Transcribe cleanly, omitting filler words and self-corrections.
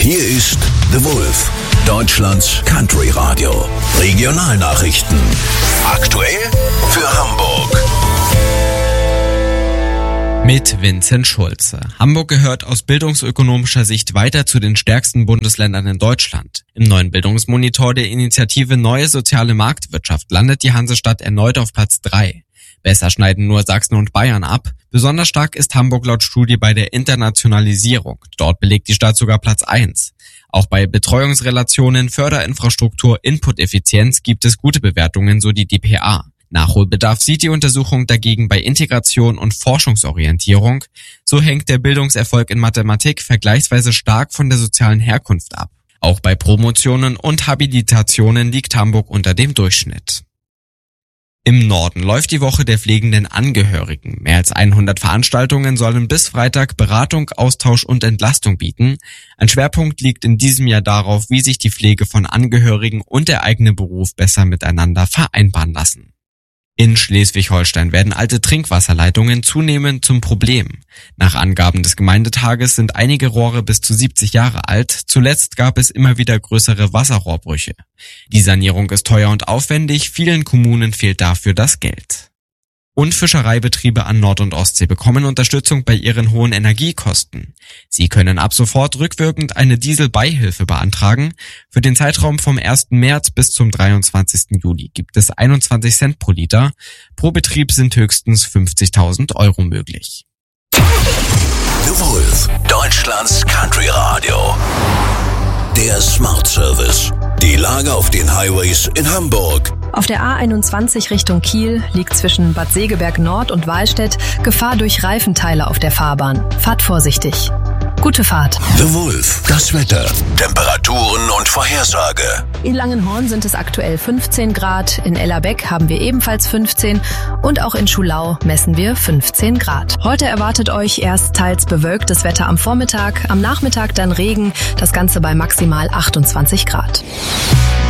Hier ist The Wolf, Deutschlands Country Radio. Regionalnachrichten. Aktuell für Hamburg. Mit Vincent Schulze. Hamburg gehört aus bildungsökonomischer Sicht weiter zu den stärksten Bundesländern in Deutschland. Im neuen Bildungsmonitor der Initiative Neue Soziale Marktwirtschaft landet die Hansestadt erneut auf Platz 3. Besser schneiden nur Sachsen und Bayern ab. Besonders stark ist Hamburg laut Studie bei der Internationalisierung. Dort belegt die Stadt sogar Platz 1. Auch bei Betreuungsrelationen, Förderinfrastruktur, Inputeffizienz gibt es gute Bewertungen, so die dpa. Nachholbedarf sieht die Untersuchung dagegen bei Integration und Forschungsorientierung. So hängt der Bildungserfolg in Mathematik vergleichsweise stark von der sozialen Herkunft ab. Auch bei Promotionen und Habilitationen liegt Hamburg unter dem Durchschnitt. Im Norden läuft die Woche der pflegenden Angehörigen. Mehr als 100 Veranstaltungen sollen bis Freitag Beratung, Austausch und Entlastung bieten. Ein Schwerpunkt liegt in diesem Jahr darauf, wie sich die Pflege von Angehörigen und der eigene Beruf besser miteinander vereinbaren lassen. In Schleswig-Holstein werden alte Trinkwasserleitungen zunehmend zum Problem. Nach Angaben des Gemeindetages sind einige Rohre bis zu 70 Jahre alt. Zuletzt gab es immer wieder größere Wasserrohrbrüche. Die Sanierung ist teuer und aufwendig. Vielen Kommunen fehlt dafür das Geld. Und Fischereibetriebe an Nord- und Ostsee bekommen Unterstützung bei ihren hohen Energiekosten. Sie können ab sofort rückwirkend eine Dieselbeihilfe beantragen. Für den Zeitraum vom 1. März bis zum 23. Juli gibt es 21 Cent pro Liter. Pro Betrieb sind höchstens 50.000 € möglich. The Wolf, Deutschlands Country Radio. Der Smart Service. Die Lage auf den Highways in Hamburg. Auf der A21 Richtung Kiel liegt zwischen Bad Segeberg Nord und Wahlstedt Gefahr durch Reifenteile auf der Fahrbahn. Fahrt vorsichtig. Gute Fahrt. The Wolf, das Wetter, Temperaturen und Vorhersage. In Langenhorn sind es aktuell 15 Grad, in Ellerbeck haben wir ebenfalls 15 und auch in Schulau messen wir 15 Grad. Heute erwartet euch erst teils bewölktes Wetter am Vormittag, am Nachmittag dann Regen, das Ganze bei maximal 28 Grad.